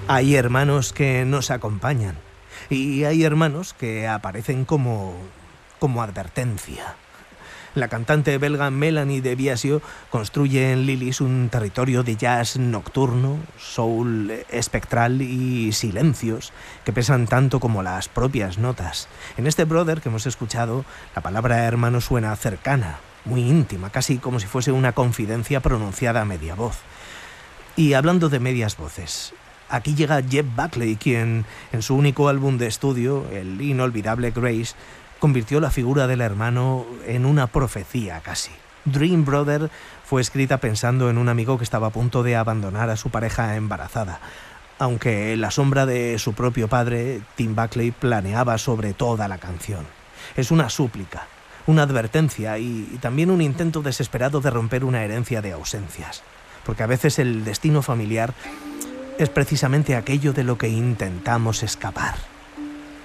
Hay hermanos que nos acompañan y hay hermanos que aparecen como advertencia. La cantante belga Melanie de Biasio construye en Lilies un territorio de jazz nocturno, soul espectral y silencios que pesan tanto como las propias notas. En este Brother que hemos escuchado, la palabra hermano suena cercana, muy íntima, casi como si fuese una confidencia pronunciada a media voz. Y hablando de medias voces, aquí llega Jeff Buckley, quien en su único álbum de estudio, el inolvidable Grace, convirtió la figura del hermano en una profecía casi. Dream Brother fue escrita pensando en un amigo que estaba a punto de abandonar a su pareja embarazada, aunque la sombra de su propio padre, Tim Buckley, planeaba sobre toda la canción. Es una súplica, una advertencia y también un intento desesperado de romper una herencia de ausencias, porque a veces el destino familiar es precisamente aquello de lo que intentamos escapar.